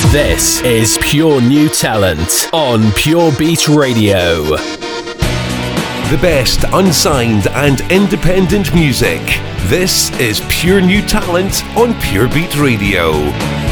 This is Pure New Talent on Pure Beat Radio. The best unsigned and independent music. This is Pure New Talent on Pure Beat Radio.